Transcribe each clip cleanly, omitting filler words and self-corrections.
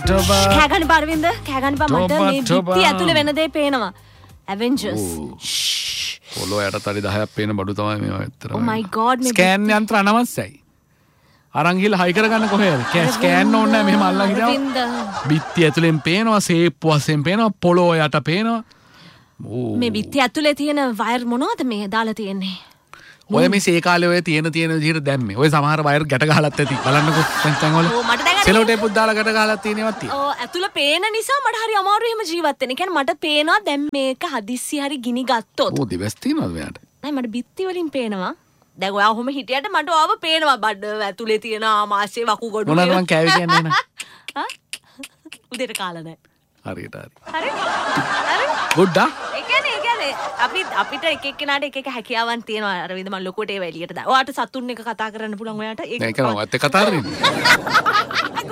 කෑගන්න පරවින්ද කෑගන්න පා මට මේ බිත්ති ඇතුලේ වෙන දේ පේනවා Avengers පොළොව යට තඩි 10ක් පේන බඩු තමයි මේවා ඇත්තටම Oh my god මේ ස්කෑන් යන්ත්‍ර අනවශ්‍යයි අරන් ගිහලා හයි කරගන්න කොහෙද ස්කෑන් ඕනේ නැහැ මෙහෙම අල්ලන් හිටියම බිත්ති ඇතුලෙන් පේනවා සේප්පු වශයෙන් පේනවා පොළොව යට පේනවා මේ බිත්ති ඇතුලේ තියෙන වයර් මොනවද මේ දාලා තියෙන්නේ ඔය මේ සේ කාලේ ඔය තියෙන විදිහට දැම්මේ ඔය සමහර වයර් ගැට ගහලත් ඇති බලන්නකෝ තැන් වල මට දැන් සෙලෝ ටේප් උත් දාලා ගැට ගහලා තියෙනවත් තියෙනවා ඇතුළ පේන නිසා මට හරි අමාරුයි එහෙම ජීවත් වෙන්න. කියන්නේ මට පේනවා දැන් මේක හදිස්සි හරි ගිනි ගත්තොත්. ඕ දිවස් තියනවද මෙයාට? නෑ මට බිත්ති වලින් පේනවා. දැන් ඔයා ඔහොම හිටියට මට ආව පේනවා බඩ ඇතුලේ තියෙන ආමාශය වකුගඩු. මොනවද මං කෑවේ කියන්නේ නා? උදේට කාලා නෑ. හරියට හරි. හරි. ගුඩ්ඩා? ඒ කියන්නේ අපිට එක එක්කෙනාට එක එක හැකියාවන් තියෙනවා. අරවින්ද මම ලොකුවට ඒව එළියට දානවා. ඔයාට සතුන් එක කතා කරන්න පුළුවන් ඔයාට. ඒක නෝ ඇත්ත කතා කරන්නේ.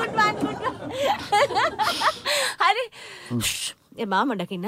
හරි ඒ මාම දකින්න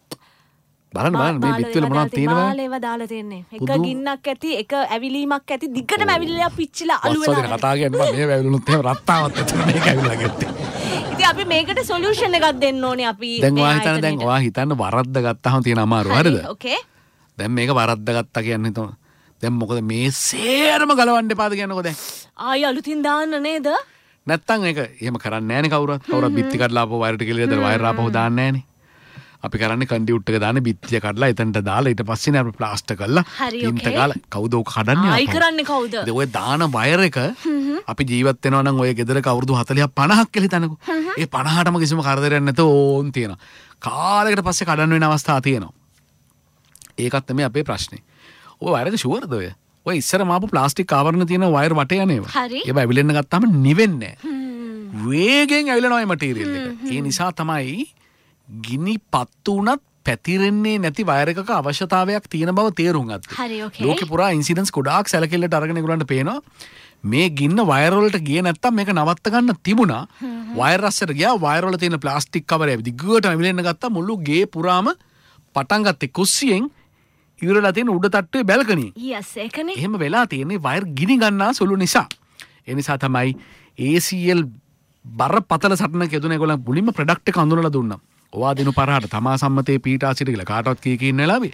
බලන්න මේ බිත්වල මොනවද තියෙනවද බාලේව දාලා තියන්නේ එක ගින්නක් ඇති එක ඇවිලීමක් ඇති දිගටම ඇවිල්ලා පිච්චිලා අලු වෙනවා වස්සදේ කතා කියන්නේ මේ වැවිලුනොත් එහෙම රත්තාවත් ඇතුළ මේක ඇවිල්ලා ගත්තේ ඉතින් අපි මේකට සොලියුෂන් එකක් දෙන්න ඕනේ අපි දැන් ඔයා හිතන්න වරද්ද ගත්තාම තියෙන අමාරුව හරිද ඕකේ දැන් මේක වරද්ද ගත්තා කියන්නේ හිතන්න දැන් මොකද මේ සේරම ගලවන්න එපාද කියන්නකෝ දැන් ආයි අලුතින් දාන්න නේද නැත්තම් ඒක එහෙම කරන්නේ නැහනේ කවුරුත් බිත්ති කඩලා ආපහු වයරට කියලා දාලා වයර් ආපහු දාන්නේ නැහනේ අපි කරන්නේ කන්ඩියුට් එක දාන්නේ බිත්තිය කඩලා එතනට දාලා ඊට පස්සේ නේ අපි ප්ලාස්ටර් කරලා තින්ත ගාලා කවුද ඔක කඩන්නේ ආයි කරන්නේ කවුද ඉතින් ඔය දාන වයර් එක අපි ජීවත් වෙනවා නම් ඔය ගෙදරක අවුරුදු 40ක් 50ක් කියලා හිතන්නකෝ ඒ 50ටම කිසිම කරදරයක් නැතුව ඕන් තියෙනවා කාලයකට පස්සේ කඩන්න වෙන අවස්ථා තියෙනවා ඒකත් තමයි අපේ ප්‍රශ්නේ ඔය වයර් එක ෂුවර්ද ඔය ඉස්සර මාපු ප්ලාස්ටික් ආවරණ තියෙන වයර් වටේ යනේවා ඒව ඇවිලෙන්න ගත්තාම නිවෙන්නේ නැහැ වේගෙන් ඇවිලෙනවා මේ මටීරියල් එක ඒ නිසා තමයි ගිනි පත්තු වුණත් පැතිරෙන්නේ නැති වයර් එකක අවශ්‍යතාවයක් තියෙන බව තේරුම් ගත්තා. ලෝකේ පුරා ඉන්සිඩන්ට්ස් ගොඩාක් සැලකිල්ලට අරගෙන ඒගොල්ලන්ට පේනවා මේ ගින්න වයර් වලට ගියේ නැත්තම් මේක නවත්ත ගන්න තිබුණා. වයර් රස්සට ගියා වයර් වල තියෙන ප්ලාස්ටික් කවරය දිගට ඇවිලෙන්න ගත්තා මුළු ගේ පුරාම පටන් ගත්තේ කුස්සියෙන් ඉවරලා තියෙන උඩ තට්ටුවේ බැල්කනිය. yes ඒකනේ. එහෙම වෙලා තියෙන්නේ වයර් ගිනි ගන්නා සුළු නිසා. ඒ නිසා තමයි ACL බරපතල සටනක යෙදුන ඒගොල්ලන් මුලින්ම ප්‍රොඩක්ට් එක අඳුනලා දුන්නා. ඔවා දිනු පරහට තමා සම්මතයේ පීටා සිට කියලා කාටවත් කී ඉන්න වෙලාවේ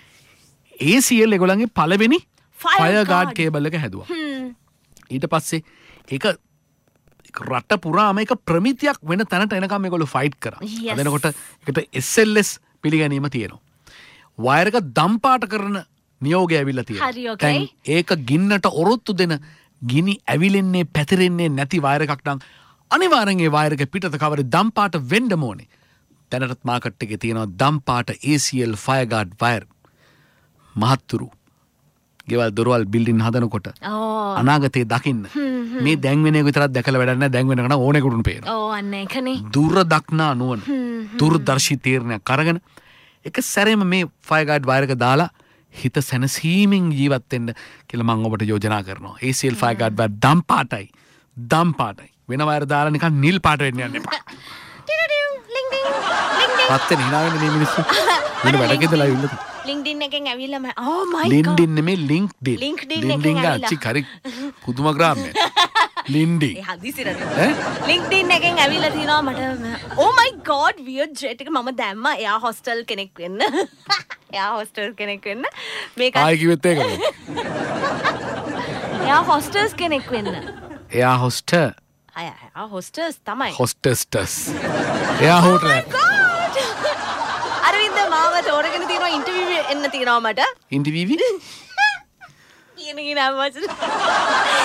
ACL ඒගොල්ලන්ගේ පළවෙනි ෆයර් ගාඩ් කේබල් එක හැදුවා. ඊට පස්සේ ඒක රට පුරාම එක ප්‍රමිතියක් වෙන තැනට එනකම් මේගොල්ලෝ ෆයිට් කරා. අදනකොට ඒකට SLS පිළිගැනීම තියෙනවා. වයර් එක දම්පාට කරන නියෝගය ඇවිල්ලා තියෙනවා. දැන් ඒක ගින්නට ඔරොත්තු දෙන ගිනි ඇවිලෙන්නේ පැතිරෙන්නේ නැති වයර් එකක් නම් අනිවාර්යෙන් ඒ වයර් එක පිටත කවරේ දම්පාට වෙන්න ඕනේ. දැනටත් මාකට් එකේ තියෙනවා දම්පාට ACL ෆයර් ගාඩ් වයර් මහත්තුරු ගෙවල් දොරවල් බිල්ඩින් හදනකොට අනාගතේ දකින්න මේ දැන් වෙන එක විතරක් දැකලා වැඩක් නැහැ දැන් වෙනකන් ඕනෙකුටුන් පේනවා. ඔව් අන්න ඒකනේ. දුර දක්නා නුවණ දුරදර්ශී තීරණයක් අරගෙන එක සැරේම මේ ෆයර් ගාඩ් වයර් එක දාලා හිත සැනසීමෙන් ජීවත් වෙන්න කියලා මම ඔබට යෝජනා කරනවා. ACL ෆයර් ගාඩ් වයර් දම්පාටයි වෙන වයර් දාලා නිකන් නිල් පාට වෙන්න යන්න එපා. පත්තේ හිනාවෙන්නේ මේ මිනිස්සු. වෙන වැඩකදලා ඉන්නද? LinkedIn එකෙන් ඇවිල්ලා oh my god. LinkedIn නෙමෙයි LinkedIn ගාච්චි කරි පුදුම ග්‍රාමයක්. LinkedIn. ඒ හදිසිරද? LinkedIn එකෙන් ඇවිල්ලා තිනවා මට oh my god weird jet එක මම දැම්මා එයා හොස්ටල් කෙනෙක් වෙන්න. එයා හොස්ටල් කෙනෙක් වෙන්න. මේක ආයි කිව්වෙත් ඒකද? එයා හොස්ටල්ස් කෙනෙක් වෙන්න. එයා හොස්ටර්. එයා හොස්ටර්ස් තමයි. හොස්ටර්ස්. එයා හොටල්. මාව තෝරගෙන තියෙනවා ඉන්ටර්විව් එන්න තියෙනවා මට. ඉන්ටර්විව්? කියන නම